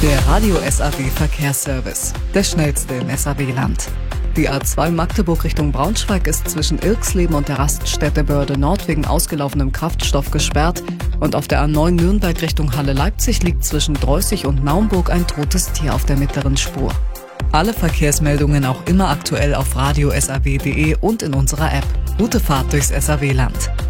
Der Radio SAW Verkehrsservice, der schnellste im SAW-Land. Die A2 Magdeburg Richtung Braunschweig ist zwischen Irxleben und der Raststätte Börde Nord wegen ausgelaufenem Kraftstoff gesperrt und auf der A9 Nürnberg Richtung Halle-Leipzig liegt zwischen Dreußig und Naumburg ein totes Tier auf der mittleren Spur. Alle Verkehrsmeldungen auch immer aktuell auf radiosaw.de und in unserer App. Gute Fahrt durchs SAW-Land.